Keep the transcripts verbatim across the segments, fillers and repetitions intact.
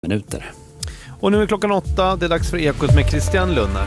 minuter. Och nu är klockan åtta, det är dags för Ekot med Christian Lunnar.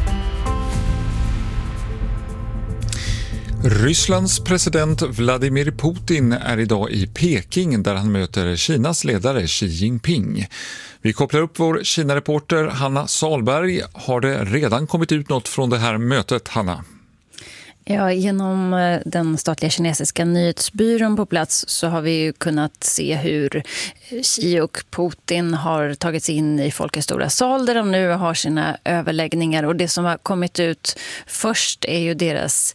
Rysslands president Vladimir Putin är idag i Peking där han möter Kinas ledare Xi Jinping. Vi kopplar upp vår Kina-reporter Hanna Salberg. Har det redan kommit ut något från det här mötet, Hanna? Ja, genom den statliga kinesiska nyhetsbyrån på plats så har vi ju kunnat se hur Xi och Putin har tagits in i Folkets stora sal där de nu har sina överläggningar. Och det som har kommit ut först är ju deras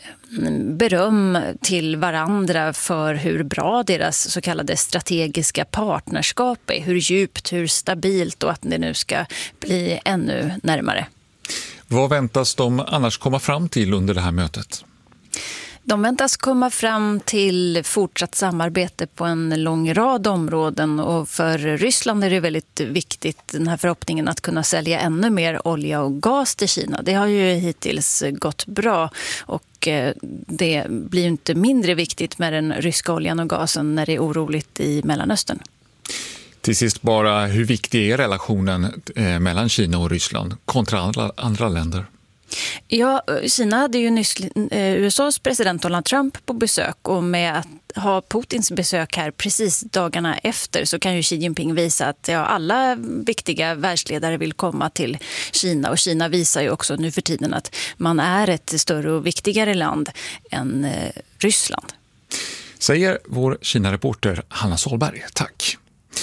beröm till varandra för hur bra deras så kallade strategiska partnerskap är. Hur djupt, hur stabilt och att det nu ska bli ännu närmare. Vad väntas de annars komma fram till under det här mötet? De väntas komma fram till fortsatt samarbete på en lång rad områden och för Ryssland är det väldigt viktigt den här förhoppningen att kunna sälja ännu mer olja och gas till Kina. Det har ju hittills gått bra och det blir inte mindre viktigt med den ryska oljan och gasen när det är oroligt i Mellanöstern. Till sist bara, hur viktig är relationen eh, mellan Kina och Ryssland kontra andra, andra länder? Ja, Kina hade ju nyss eh, U S A:s president Donald Trump på besök och med att ha Putins besök här precis dagarna efter så kan ju Xi Jinping visa att ja, alla viktiga världsledare vill komma till Kina och Kina visar ju också nu för tiden att man är ett större och viktigare land än eh, Ryssland. Säger vår Kina-reporter Hanna Salberg. Tack.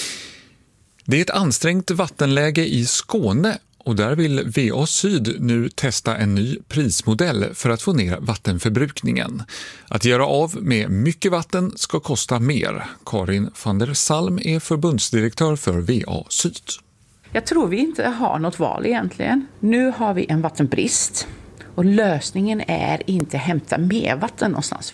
Det är ett ansträngt vattenläge i Skåne och där vill V A Syd nu testa en ny prismodell för att få ner vattenförbrukningen. Att göra av med mycket vatten ska kosta mer. Karin van der Salm är förbundsdirektör för V A Syd. Jag tror vi inte har något val egentligen. Nu har vi en vattenbrist och lösningen är inte hämta mer vatten någonstans.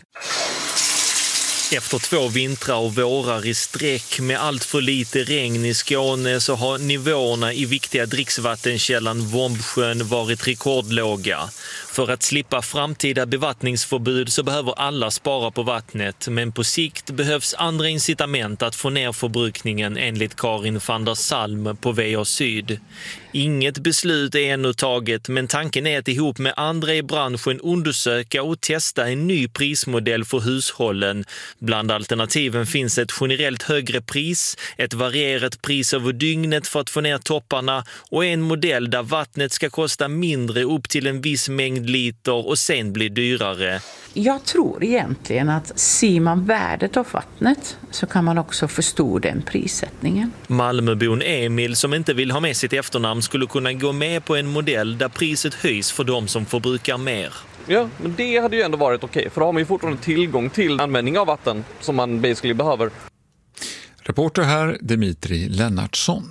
Efter två vintrar och vårar i sträck med allt för lite regn i Skåne så har nivåerna i viktiga dricksvattenkällan Vombsjön varit rekordlåga. För att slippa framtida bevattningsförbud så behöver alla spara på vattnet, men på sikt behövs andra incitament att få ner förbrukningen enligt Karin van der Salm på V A Syd. Inget beslut är ännu taget, men tanken är att ihop med andra i branschen undersöka och testa en ny prismodell för hushållen. Bland alternativen finns ett generellt högre pris, ett varierat pris över dygnet för att få ner topparna och en modell där vattnet ska kosta mindre upp till en viss mängd liter och sen bli dyrare. Jag tror egentligen att ser man värdet av vattnet så kan man också förstå den prissättningen. Malmöbon Emil som inte vill ha med sitt efternamn skulle kunna gå med på en modell där priset höjs för de som förbrukar mer. Ja, men det hade ju ändå varit okej för då har man ju fortfarande tillgång till användning av vatten som man basically behöver. Reporter här Dimitri Lennartsson.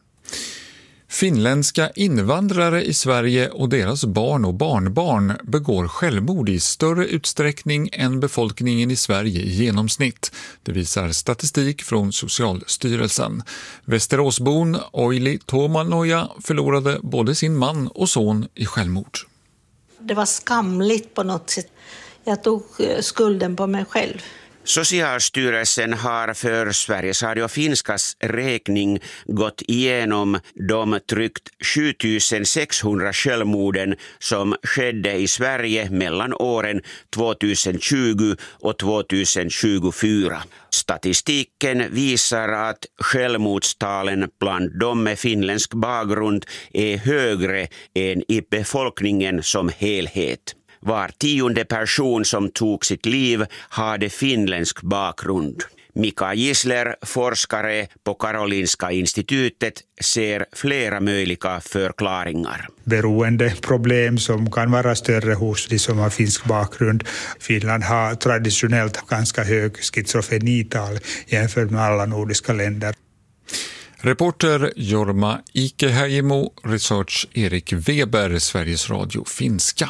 Finländska invandrare i Sverige och deras barn och barnbarn begår självmord i större utsträckning än befolkningen i Sverige i genomsnitt. Det visar statistik från Socialstyrelsen. Västeråsbon Oili Tomanoja förlorade både sin man och son i självmord. Det var skamligt på något sätt. Jag tog skulden på mig själv. Socialstyrelsen har för Sveriges Radio Finskas räkning gått igenom de drygt sju tusen sexhundra självmorden som skedde i Sverige mellan åren tjugohundratjugo och tjugotjugofyra. Statistiken visar att självmordstalen bland de med finländsk bakgrund är högre än i befolkningen som helhet. Var tionde person som tog sitt liv hade finländsk bakgrund. Mika Gisler, forskare på Karolinska institutet, ser flera möjliga förklaringar. Beroendeproblem som kan vara större hos de som har finsk bakgrund. Finland har traditionellt ganska hög schizofrenital jämfört med alla nordiska länder. Reporter Jorma Ikeheimo, research Erik Weber, Sveriges Radio Finska.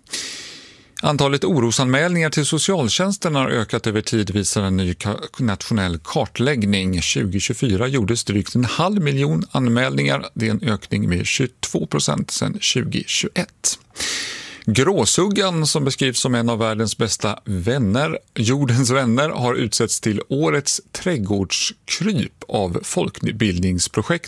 Antalet orosanmälningar till socialtjänsten har ökat över tid, visar en ny nationell kartläggning. tjugo tjugofyra gjordes drygt en halv miljon anmälningar. Det är en ökning med tjugotvå procent sedan tjugo tjugoett. Gråsuggan, som beskrivs som en av världens bästa vänner, jordens vänner, har utsetts till årets trädgårdskryp av Folkbildningsprojektet